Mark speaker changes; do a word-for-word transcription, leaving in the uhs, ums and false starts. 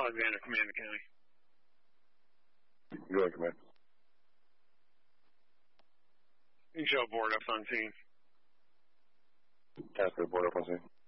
Speaker 1: Alexander, command the county.
Speaker 2: Go ahead, command.
Speaker 1: You can show board up on scene.
Speaker 2: Task board up on scene.